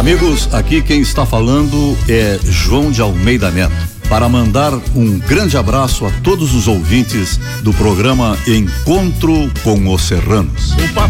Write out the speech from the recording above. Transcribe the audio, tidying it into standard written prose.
Amigos, aqui quem está falando é João de Almeida Neto, para mandar um grande abraço a todos os ouvintes do programa Encontro com os Serranos. O